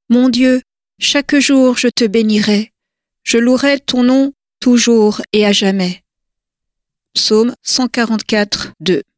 Mon Dieu, chaque jour je te bénirai. Je louerai ton nom toujours et à jamais. Psaume 144, 2.